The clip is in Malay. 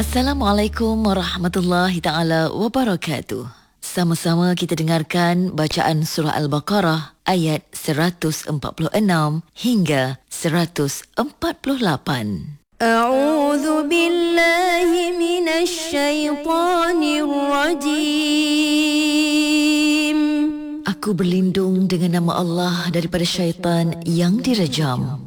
Assalamualaikum warahmatullahi taala wabarakatuh. Sama-sama kita dengarkan bacaan surah Al-Baqarah ayat 146 hingga 148. A'udzu billahi minasy syaithanir rajim. Aku berlindung dengan nama Allah daripada syaitan yang direjam.